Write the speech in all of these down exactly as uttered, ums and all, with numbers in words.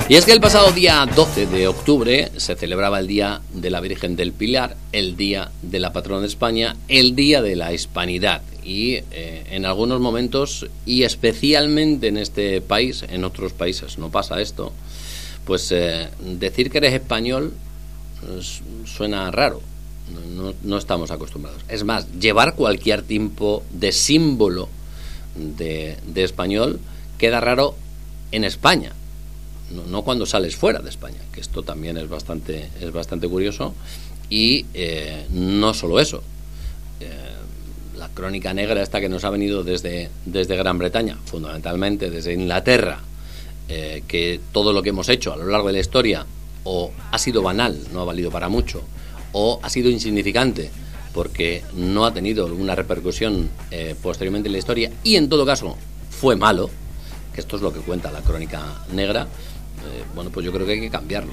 Y es que el pasado día doce de octubre se celebraba el Día de la Virgen del Pilar, el Día de la Patrona de España, el Día de la Hispanidad. Y eh, en algunos momentos, y especialmente en este país, en otros países no pasa esto, pues eh, decir que eres español suena raro, no, no estamos acostumbrados. Es más, llevar cualquier tipo de símbolo de, de español queda raro en España. No, no cuando sales fuera de España, que esto también es bastante es bastante curioso. Y eh, no solo eso, eh, la crónica negra esta que nos ha venido desde, desde Gran Bretaña, fundamentalmente desde Inglaterra, eh, que todo lo que hemos hecho a lo largo de la historia o ha sido banal, no ha valido para mucho, o ha sido insignificante porque no ha tenido una repercusión eh, posteriormente en la historia, y en todo caso fue malo, que esto es lo que cuenta la crónica negra. Eh, bueno, pues yo creo que hay que cambiarlo.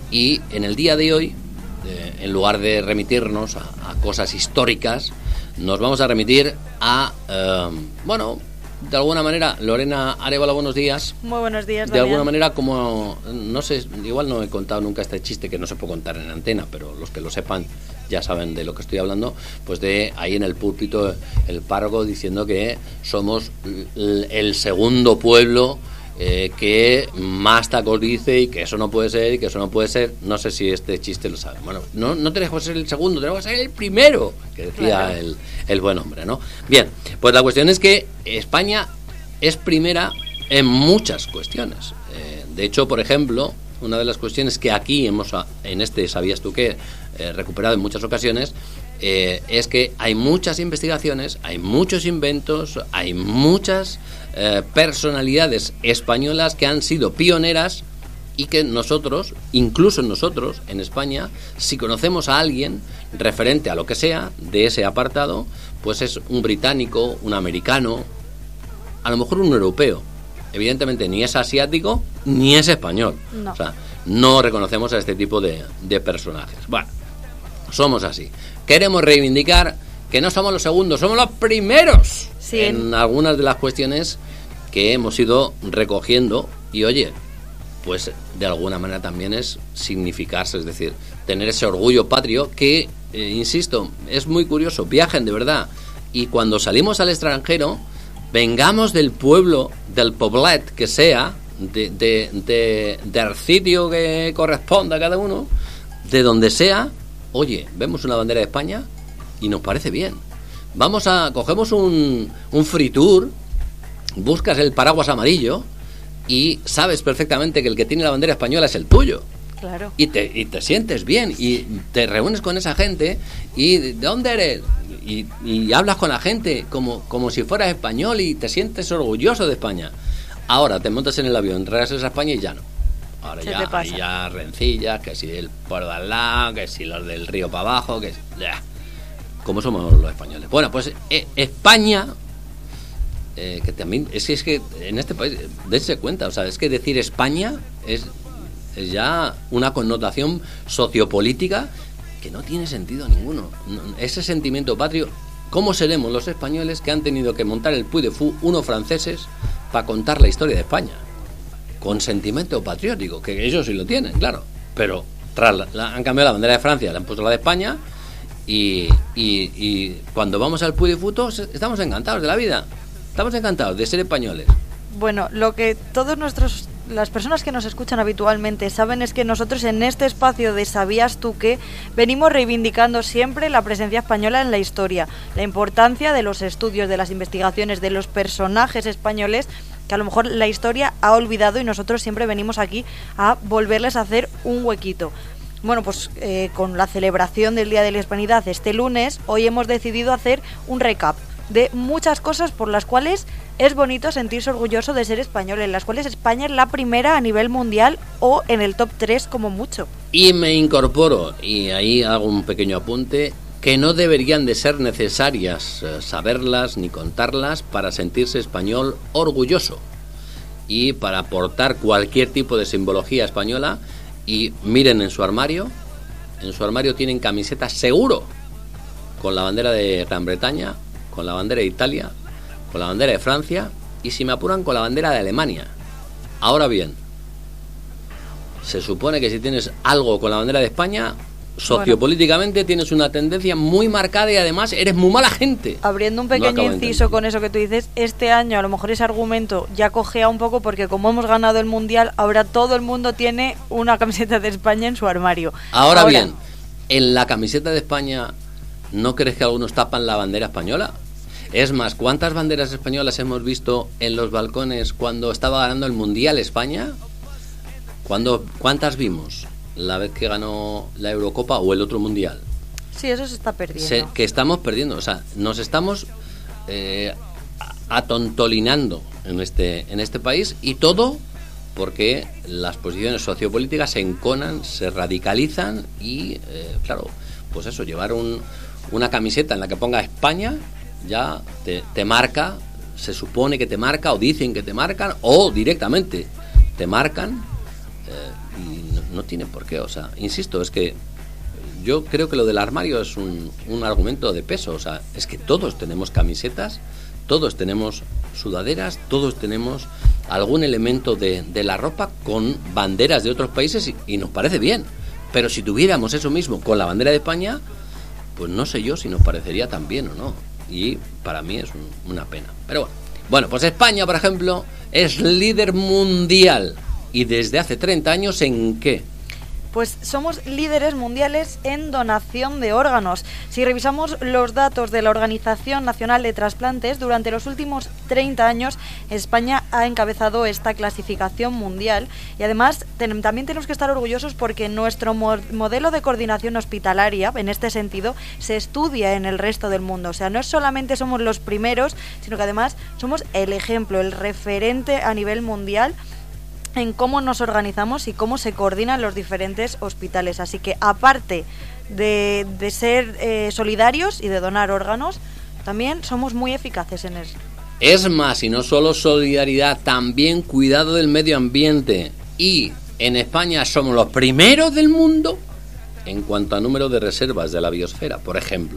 Y en el día de hoy, eh, en lugar de remitirnos a, a cosas históricas, nos vamos a remitir a, eh, bueno, de alguna manera, Lorena Arévalo, buenos días. Muy buenos días, De Damián. alguna manera, como, no sé, igual no he contado nunca este chiste que no se puede contar en antena, pero los que lo sepan ya saben de lo que estoy hablando, pues de ahí en el púlpito el párroco diciendo que somos el segundo pueblo eh, que más tacos dice, y que eso no puede ser, y que eso no puede ser. No sé si este chiste lo saben. Bueno, no, no tenemos que ser el segundo, tenemos que ser el primero, que decía claro. el, el buen hombre, ¿no? Bien, pues la cuestión es que España es primera en muchas cuestiones. Eh, de hecho, por ejemplo, una de las cuestiones que aquí hemos, en este ¿Sabías tú qué?, eh, recuperado en muchas ocasiones, eh, es que hay muchas investigaciones, hay muchos inventos, hay muchas eh, personalidades españolas que han sido pioneras, y que nosotros, incluso nosotros, en España, si conocemos a alguien referente a lo que sea de ese apartado, pues es un británico, un americano, a lo mejor un europeo. Evidentemente ni es asiático ni es español. No. O sea, no reconocemos a este tipo de, de personajes. Bueno, somos así. Queremos reivindicar que no somos los segundos, somos los primeros, sí, en algunas de las cuestiones que hemos ido recogiendo. Y oye, pues de alguna manera también es significarse, es decir, tener ese orgullo patrio que, eh, insisto, es muy curioso. Viajen de verdad, y cuando salimos al extranjero, vengamos del pueblo, del poblet que sea, de, de, de, del sitio que corresponda a cada uno, de donde sea, oye, vemos una bandera de España y nos parece bien. Vamos a, cogemos un, un free tour, buscas el paraguas amarillo y sabes perfectamente que el que tiene la bandera española es el tuyo. Claro. Y te, y te sientes bien, y te reúnes con esa gente, y ¿de dónde eres? Y, y hablas con la gente como, como si fueras español, y te sientes orgulloso de España. Ahora te montas en el avión, regresas a España y ya no. Ahora ya hay ya rencillas, que si el por de al lado, que si los del río para abajo, que si, ya. ¿Cómo somos los españoles? Bueno, pues eh, España, eh, que también, es que, es que en este país, dense cuenta, o sea, es que decir España es, es ya una connotación sociopolítica que no tiene sentido ninguno. Ese sentimiento patrio, ¿cómo seremos los españoles que han tenido que montar el Puy de Fou unos franceses para contar la historia de España? Con sentimiento patriótico, que ellos sí lo tienen, claro, pero tras la, la, han cambiado la bandera de Francia, le han puesto la de España, y, y, y cuando vamos al Puy de Fou todos estamos encantados de la vida, estamos encantados de ser españoles. Bueno, lo que todos nuestros las personas que nos escuchan habitualmente saben es que nosotros en este espacio de ¿Sabías tú qué? Venimos reivindicando siempre la presencia española en la historia, la importancia de los estudios, de las investigaciones, de los personajes españoles que a lo mejor la historia ha olvidado, y nosotros siempre venimos aquí a volverles a hacer un huequito. Bueno, pues eh, con la celebración del Día de la Hispanidad este lunes, hoy hemos decidido hacer un recap de muchas cosas por las cuales es bonito sentirse orgulloso de ser español, en las cuales España es la primera a nivel mundial o en el top tres como mucho. Y me incorporo, y ahí hago un pequeño apunte, que no deberían de ser necesarias eh, saberlas ni contarlas para sentirse español orgulloso y para aportar cualquier tipo de simbología española. Y miren en su armario, en su armario tienen camisetas seguro con la bandera de Gran Bretaña, con la bandera de Italia, con la bandera de Francia, y si me apuran con la bandera de Alemania. Ahora bien, se supone que si tienes algo con la bandera de España, sociopolíticamente bueno, tienes una tendencia muy marcada y además eres muy mala gente. Abriendo un pequeño no inciso con eso que tú dices, este año a lo mejor ese argumento ya cogea un poco porque como hemos ganado el Mundial, ahora todo el mundo tiene una camiseta de España en su armario. Ahora, ahora bien, en la camiseta de España, ¿no crees que algunos tapan la bandera española? Es más, ¿cuántas banderas españolas hemos visto en los balcones cuando estaba ganando el Mundial España? ¿Cuándo, ¿Cuántas vimos? La vez que ganó la Eurocopa o el otro Mundial. Sí, eso se está perdiendo. Se, que estamos perdiendo, o sea, nos estamos eh, atontolinando en este, en este país, y todo porque las posiciones sociopolíticas se enconan, se radicalizan y, eh, claro, pues eso, llevar un, una camiseta en la que ponga España ya te, te marca, se supone que te marca o dicen que te marcan o directamente te marcan. Eh, y no, no tiene por qué, o sea, insisto, es que yo creo que lo del armario es un, un argumento de peso, o sea, es que todos tenemos camisetas, todos tenemos sudaderas, todos tenemos algún elemento de, de la ropa con banderas de otros países y, y nos parece bien, pero si tuviéramos eso mismo con la bandera de España, pues no sé yo si nos parecería tan bien o no, y para mí es un, una pena, pero bueno, bueno, pues España, por ejemplo, es líder mundial. ¿Y desde hace treinta años en qué? Pues somos líderes mundiales en donación de órganos. Si revisamos los datos de la Organización Nacional de Trasplantes, durante los últimos treinta años España ha encabezado esta clasificación mundial y además ten, también tenemos que estar orgullosos porque nuestro mo- modelo de coordinación hospitalaria, en este sentido, se estudia en el resto del mundo. O sea, no es solamente somos los primeros, sino que además somos el ejemplo, el referente a nivel mundial en cómo nos organizamos y cómo se coordinan los diferentes hospitales. Así que aparte de, de ser eh, solidarios y de donar órganos, también somos muy eficaces en eso. Es más, y no solo solidaridad, también cuidado del medio ambiente. Y en España somos los primeros del mundo en cuanto a número de reservas de la biosfera, por ejemplo.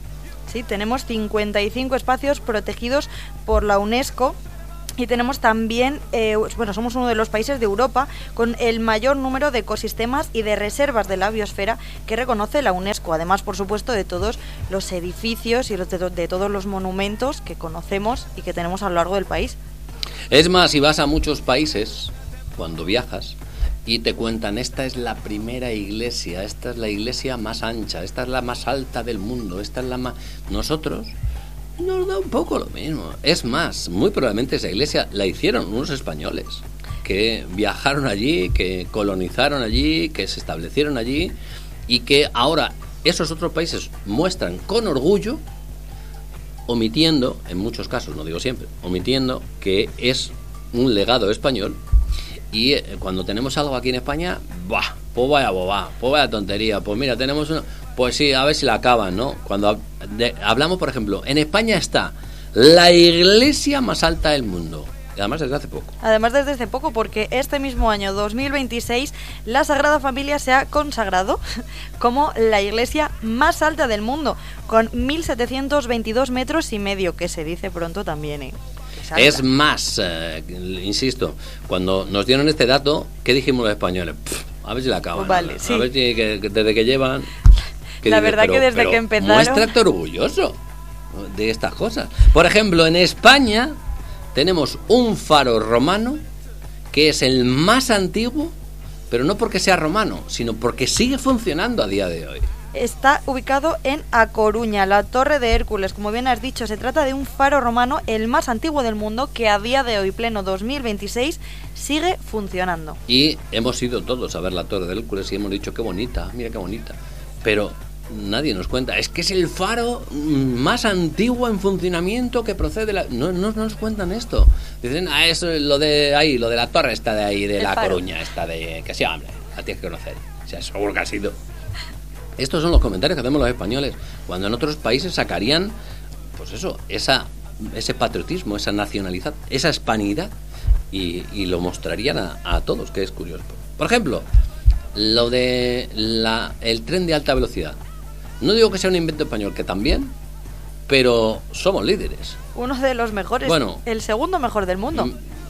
Sí, tenemos cincuenta y cinco espacios protegidos por la UNESCO. Y tenemos también, eh, bueno, somos uno de los países de Europa con el mayor número de ecosistemas y de reservas de la biosfera que reconoce la UNESCO. Además, por supuesto, de todos los edificios y de, de todos los monumentos que conocemos y que tenemos a lo largo del país. Es más, si vas a muchos países, cuando viajas, y te cuentan, esta es la primera iglesia, esta es la iglesia más ancha, esta es la más alta del mundo, esta es la más... Nosotros... nos da un poco lo mismo. Es más, muy probablemente esa iglesia la hicieron unos españoles que viajaron allí, que colonizaron allí, que se establecieron allí y que ahora esos otros países muestran con orgullo, omitiendo, en muchos casos, no digo siempre, omitiendo que es un legado español. Y eh, cuando tenemos algo aquí en España, ¡buah! Pues vaya boba, pues vaya tontería, pues mira, tenemos una... Pues sí, a ver si la acaban, ¿no? Cuando de, hablamos, por ejemplo, en España está la iglesia más alta del mundo. Y además desde hace poco. Además desde hace poco, porque este mismo año, dos mil veintiséis, la Sagrada Familia se ha consagrado como la iglesia más alta del mundo, con mil setecientos veintidós metros y medio, que se dice pronto también, ¿eh? Es más, eh, insisto, cuando nos dieron este dato, ¿qué dijimos los españoles? Pff, a ver si la acaban. Pues vale, a sí. ver si que, que desde que llevan... Que la dices, verdad pero, que desde pero que empezaron... muéstrate orgulloso de estas cosas. Por ejemplo, en España tenemos un faro romano que es el más antiguo, pero no porque sea romano, sino porque sigue funcionando a día de hoy. Está ubicado en A Coruña, la Torre de Hércules. Como bien has dicho, se trata de un faro romano, el más antiguo del mundo, que a día de hoy, pleno dos mil veintiséis, sigue funcionando. Y hemos ido todos a ver la Torre de Hércules y hemos dicho, qué bonita, mira qué bonita. Pero nadie nos cuenta, es que es el faro más antiguo en funcionamiento que procede de la... No, no, no nos cuentan esto. Dicen, ah, eso es lo de ahí, lo de la torre esta de ahí, de el La faro. Coruña, esta de... Que sí, hombre, la tienes que conocer. O sea, seguro que ha sido... Estos son los comentarios que hacemos los españoles, cuando en otros países sacarían, pues eso, esa, ese patriotismo, esa nacionalidad, esa hispanidad, y, y lo mostrarían a, a todos, que es curioso. Por ejemplo, lo de la, el tren de alta velocidad. No digo que sea un invento español, que también, pero somos líderes. Uno de los mejores, Bueno, el segundo mejor del mundo.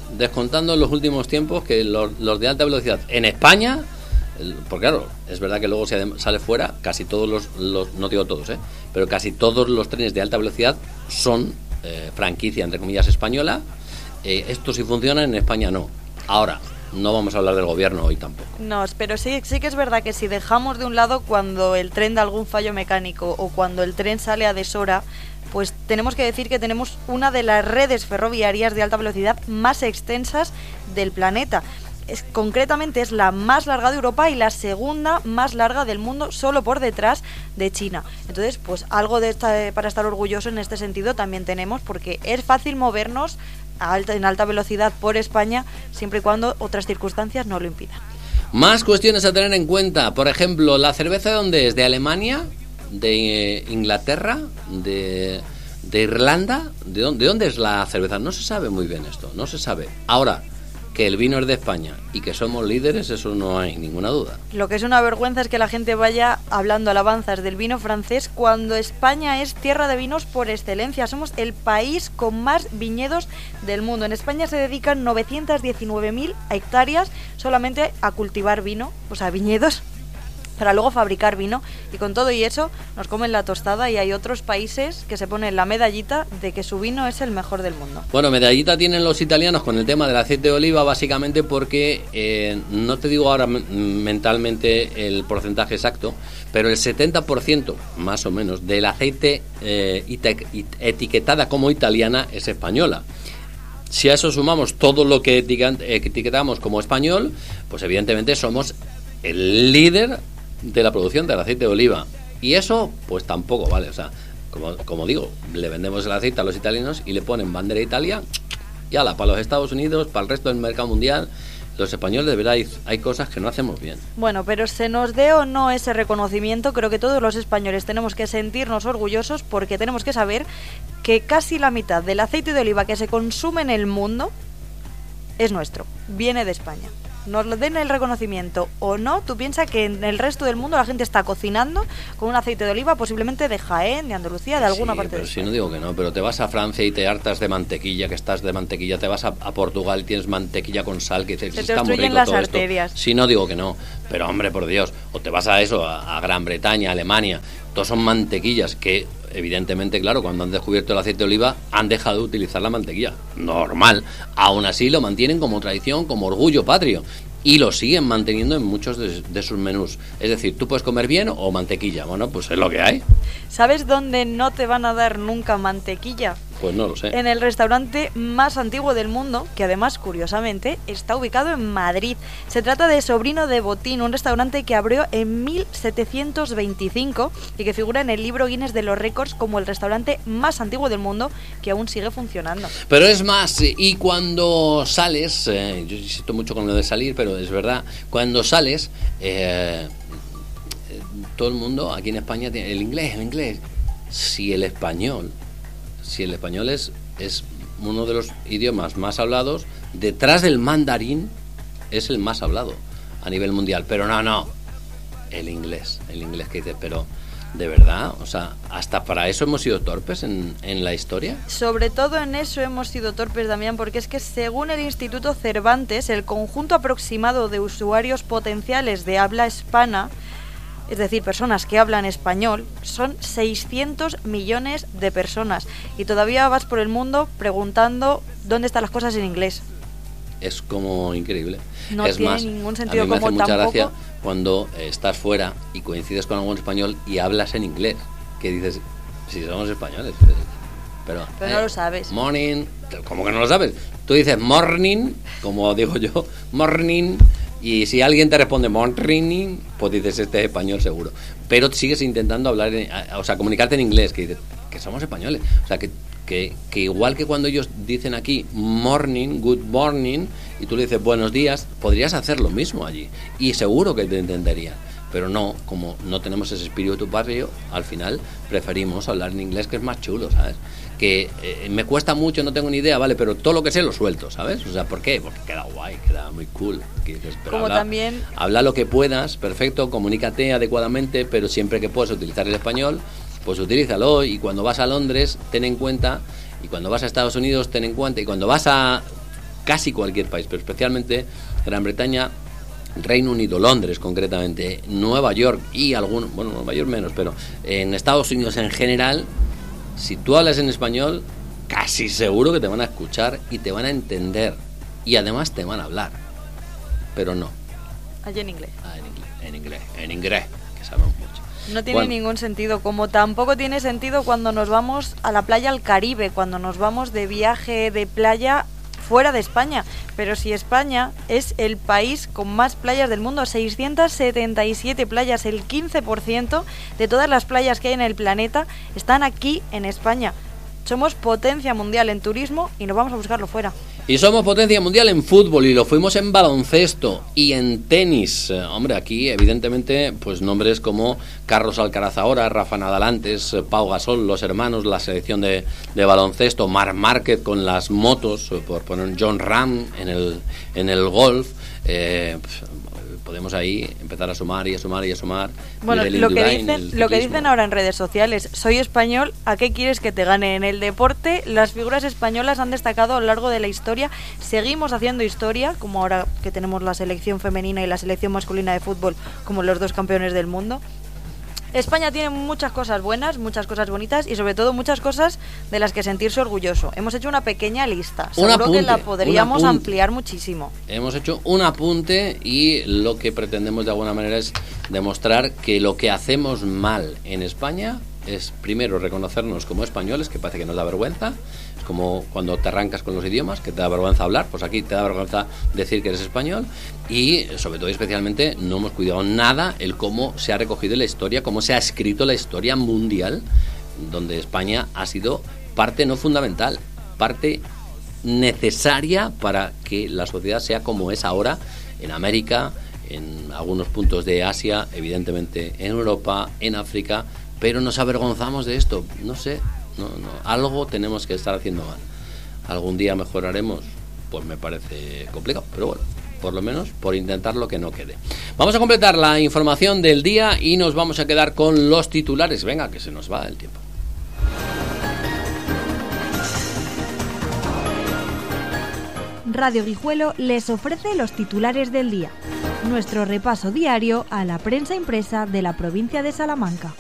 descontando en los últimos tiempos que los, los de alta velocidad en España, porque claro, es verdad que luego se sale fuera, casi todos los, los no digo todos, ¿eh? pero casi todos los trenes de alta velocidad son eh, franquicia, entre comillas, española. Eh, esto sí funciona, en España no. Ahora, no vamos a hablar del gobierno hoy tampoco. No, pero sí, sí que es verdad que si dejamos de un lado cuando el tren da algún fallo mecánico o cuando el tren sale a deshora, pues tenemos que decir que tenemos una de las redes ferroviarias de alta velocidad más extensas del planeta. Es, concretamente es la más larga de Europa y la segunda más larga del mundo, solo por detrás de China. Entonces, pues algo de esta, para estar orgulloso en este sentido también tenemos, porque es fácil movernos a alta, en alta velocidad por España, siempre y cuando otras circunstancias no lo impidan. Más cuestiones a tener en cuenta. Por ejemplo, ¿la cerveza de dónde es? ¿De Alemania? ¿De eh, Inglaterra? ¿De, de Irlanda? ¿De dónde, ¿De dónde es la cerveza? No se sabe muy bien esto, no se sabe. Ahora, que el vino es de España y que somos líderes, eso no hay ninguna duda. Lo que es una vergüenza es que la gente vaya hablando alabanzas del vino francés cuando España es tierra de vinos por excelencia. Somos el país con más viñedos del mundo. En España se dedican novecientas diecinueve mil hectáreas solamente a cultivar vino, o sea, viñedos, para luego fabricar vino, y con todo y eso nos comen la tostada, y hay otros países que se ponen la medallita de que su vino es el mejor del mundo. Bueno, medallita tienen los italianos con el tema del aceite de oliva, básicamente porque, eh, no te digo ahora mentalmente el porcentaje exacto, pero el setenta por ciento más o menos del aceite eh, etiquetada como italiana es española. Si a eso sumamos todo lo que etiquetamos como español, pues evidentemente somos el líder de la producción del aceite de oliva, y eso pues tampoco vale. O sea, como, como digo, le vendemos el aceite a los italianos y le ponen bandera Italia y ala, para los Estados Unidos, para el resto del mercado mundial. Los españoles, de verdad, hay, hay cosas que no hacemos bien. Bueno, pero se nos dé o no ese reconocimiento, creo que todos los españoles tenemos que sentirnos orgullosos, porque tenemos que saber que casi la mitad del aceite de oliva que se consume en el mundo es nuestro, viene de España. Nos lo den el reconocimiento o no, tú piensas que en el resto del mundo la gente está cocinando con un aceite de oliva posiblemente de Jaén, de Andalucía, de alguna sí, parte pero de si no digo que no, pero te vas a Francia y te hartas de mantequilla, que estás de mantequilla, te vas a, a Portugal y tienes mantequilla con sal, que dices, se está te muy rico las todo arterias. Esto. Si no digo que no, pero hombre, por Dios, o te vas a eso, a, a Gran Bretaña, Alemania, todos son mantequillas que evidentemente, claro, cuando han descubierto el aceite de oliva han dejado de utilizar la mantequilla, normal, aún así lo mantienen como tradición, como orgullo patrio. Y lo siguen manteniendo en muchos de, de sus menús. Es decir, tú puedes comer bien o mantequilla. Bueno, pues es lo que hay. ¿Sabes dónde no te van a dar nunca mantequilla? Pues no lo sé. En el restaurante más antiguo del mundo, que además, curiosamente, está ubicado en Madrid. Se trata de Sobrino de Botín, un restaurante que abrió en mil setecientos veinticinco y que figura en el libro Guinness de los récords como el restaurante más antiguo del mundo, que aún sigue funcionando. Pero es más, y cuando sales, eh, yo insisto mucho con lo de salir, pero es verdad, cuando sales, eh, todo el mundo aquí en España tiene el inglés, el inglés. Si el español... Si el español es, es uno de los idiomas más hablados, detrás del mandarín es el más hablado a nivel mundial. Pero no, no, el inglés, el inglés que dices, pero de verdad, o sea, hasta para eso hemos sido torpes en, en la historia. Sobre todo en eso hemos sido torpes, Damián, porque es que según el Instituto Cervantes, el conjunto aproximado de usuarios potenciales de habla hispana, es decir, personas que hablan español, son seiscientos millones de personas. Y todavía vas por el mundo preguntando dónde están las cosas en inglés. Es como increíble. No es tiene más, ningún sentido. a mí me como hace mucha tampoco... gracia cuando eh, estás fuera y coincides con algún español y hablas en inglés. Que dices, si somos españoles. Pero, pero eh, no lo sabes. Morning, ¿cómo que no lo sabes? Tú dices morning, como digo yo, morning... Y si alguien te responde morning, pues dices, este es español seguro. Pero sigues intentando hablar, en, o sea, comunicarte en inglés, que dices, que somos españoles. O sea, que, que, que igual que cuando ellos dicen aquí morning, good morning, y tú le dices buenos días, podrías hacer lo mismo allí. Y seguro que te entenderían. Pero no, como no tenemos ese espíritu patrio, al final preferimos hablar en inglés, que es más chulo, ¿sabes? Que eh, me cuesta mucho, no tengo ni idea, ¿vale? Pero todo lo que sé lo suelto, ¿sabes? O sea, ¿por qué? Porque queda guay, queda muy cool. Que dices, pero como habla, también... habla lo que puedas, perfecto, comunícate adecuadamente, pero siempre que puedas utilizar el español, pues utilízalo. Y cuando vas a Londres, ten en cuenta, y cuando vas a Estados Unidos, ten en cuenta, y cuando vas a casi cualquier país, pero especialmente Gran Bretaña, Reino Unido, Londres concretamente, Nueva York y algún, bueno, Nueva York menos, pero en Estados Unidos en general, si tú hablas en español, casi seguro que te van a escuchar y te van a entender y además te van a hablar, pero no. Allí en inglés. Ah, en inglés, en inglés, en inglés, que sabemos mucho. No tiene bueno. ningún sentido, como tampoco tiene sentido cuando nos vamos a la playa al Caribe, cuando nos vamos de viaje de playa fuera de España. Pero si España es el país con más playas del mundo, seiscientas setenta y siete playas, el quince por ciento de todas las playas que hay en el planeta están aquí en España. Somos potencia mundial en turismo y nos vamos a buscarlo fuera. Y somos potencia mundial en fútbol y lo fuimos en baloncesto y en tenis. Eh, hombre, aquí evidentemente pues nombres como Carlos Alcaraz ahora, Rafa Nadal antes, Pau Gasol, los hermanos, la selección de, de baloncesto, Marc Márquez con las motos, por poner John Ram en el, en el golf. Eh, pues, podemos ahí empezar a sumar y a sumar y a sumar. Bueno, Miguel lo que, Indurain, dicen, lo que dicen ahora en redes sociales, soy español, ¿a qué quieres que te gane? En el deporte, las figuras españolas han destacado a lo largo de la historia, seguimos haciendo historia, como ahora que tenemos la selección femenina y la selección masculina de fútbol como los dos campeones del mundo. España tiene muchas cosas buenas, muchas cosas bonitas y sobre todo muchas cosas de las que sentirse orgulloso. Hemos hecho una pequeña lista, seguro apunte, que la podríamos ampliar muchísimo. Hemos hecho un apunte y lo que pretendemos de alguna manera es demostrar que lo que hacemos mal en España es primero reconocernos como españoles, que parece que nos da vergüenza. Es como cuando te arrancas con los idiomas, que te da vergüenza hablar, pues aquí te da vergüenza decir que eres español. Y sobre todo y especialmente no hemos cuidado nada el cómo se ha recogido la historia, cómo se ha escrito la historia mundial, donde España ha sido parte no fundamental, parte necesaria para que la sociedad sea como es ahora en América, en algunos puntos de Asia, evidentemente en Europa, en África, pero nos avergonzamos de esto, no sé, no, no, algo tenemos que estar haciendo mal. ¿Algún día mejoraremos? Pues me parece complicado, pero bueno, por lo menos por intentarlo que no quede. Vamos a completar la información del día y nos vamos a quedar con los titulares. Venga, que se nos va el tiempo. Radio Guijuelo les ofrece los titulares del día. Nuestro repaso diario a la prensa impresa de la provincia de Salamanca.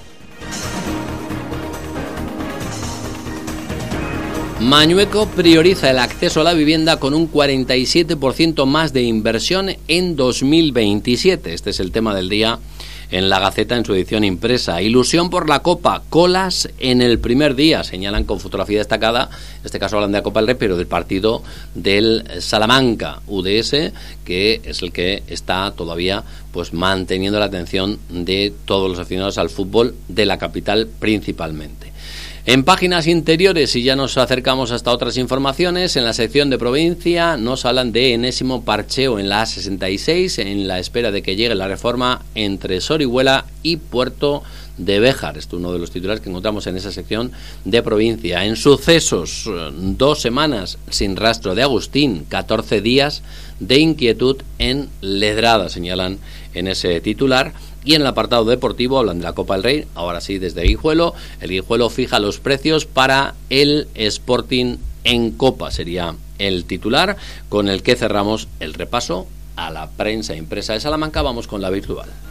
Mañueco prioriza el acceso a la vivienda con un cuarenta y siete por ciento más de inversión en dos mil veintisiete. Este es el tema del día en La Gaceta en su edición impresa. Ilusión por la Copa, colas en el primer día, señalan con fotografía destacada, en este caso hablan de la Copa del Rey, pero del partido del Salamanca U D S, que es el que está todavía pues manteniendo la atención de todos los aficionados al fútbol de la capital principalmente. En páginas interiores, y ya nos acercamos hasta otras informaciones, en la sección de provincia nos hablan de enésimo parcheo en la A sesenta y seis, en la espera de que llegue la reforma entre Sorihuela y Puerto de Béjar. Esto es uno de los titulares que encontramos en esa sección de provincia. En sucesos, dos semanas sin rastro de Agustín, catorce días de inquietud en Ledrada, señalan en ese titular. Y en el apartado deportivo hablan de la Copa del Rey, ahora sí desde Guijuelo. El Guijuelo fija los precios para el Sporting en Copa, sería el titular con el que cerramos el repaso a la prensa impresa de Salamanca. Vamos con la virtual.